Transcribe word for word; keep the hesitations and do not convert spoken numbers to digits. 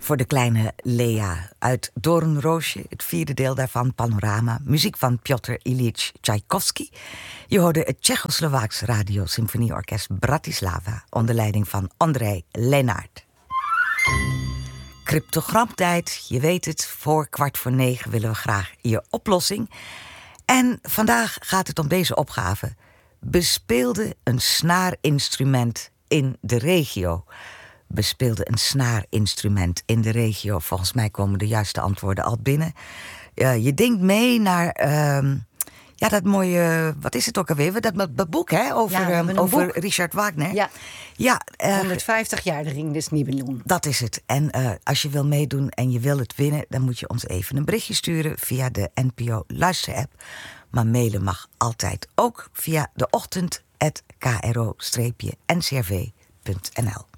voor de kleine Lea uit Doornroosje, het vierde deel daarvan, Panorama. Muziek van Piotr Ilyich Tchaikovsky. Je hoorde het Tsjechoslowaaks Radio-Symfonieorkest Bratislava onder leiding van André Leenaert. Cryptogramtijd, je weet het, voor kwart voor negen willen we graag je oplossing. En vandaag gaat het om deze opgave. Bespeelde een snaarinstrument in de regio. Bespeelde een snaarinstrument in de regio. Volgens mij komen de juiste antwoorden al binnen. Uh, je denkt mee naar uh, ja, dat mooie, wat is het ook alweer? Dat, dat boek, hè? Over, ja, um, over boek. Richard Wagner. Ja, ja uh, honderdvijftig jaar de Ring des Nibelungen. Dat is het. En uh, als je wil meedoen en je wil het winnen, dan moet je ons even een berichtje sturen via de N P O luisterapp. Maar mailen mag altijd ook via de ochtend at k r o n c r v punt n l.